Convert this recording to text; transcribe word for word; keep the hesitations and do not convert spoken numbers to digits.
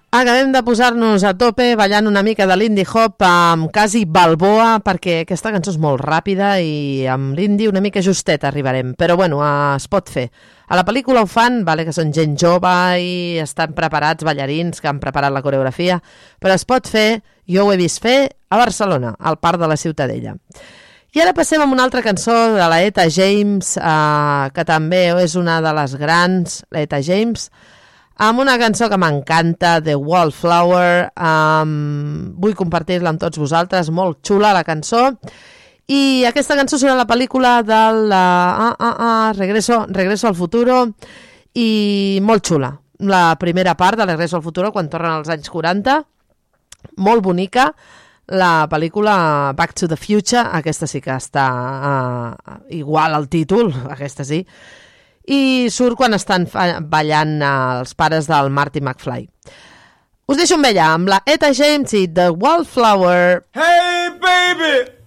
Acabem de posar-nos a tope ballant una mica de l'indie hop amb quasi Balboa, perquè aquesta cançó és molt ràpida i amb l'indie una mica justeta arribarem, però bueno, eh, es pot fer. A la pel·lícula ho fan, vale, que són gent jove i estan preparats, ballarins que han preparat la coreografia, però es pot fer, jo ho he vist fer, a Barcelona, al Parc de la Ciutadella. I ara passem a una altra cançó de la Etta James, eh, que també és una de les grans, la Etta James, amb una cançó que m'encanta, The Wallflower. Um, vull compartir-la amb tots vosaltres, molt xula la cançó. I aquesta cançó serà la pel·lícula del uh, uh, uh, Regreso, Regreso al Futuro, i molt xula. La primera part de Regreso al Futuro, quan tornen als anys quaranta, molt bonica. La pel·lícula Back to the Future, aquesta sí que està uh, igual al títol, aquesta sí, i surt quan estan ballant els pares del Marty McFly. Us deixo amb ella, amb la Etta James i The Wallflower. Hey, baby!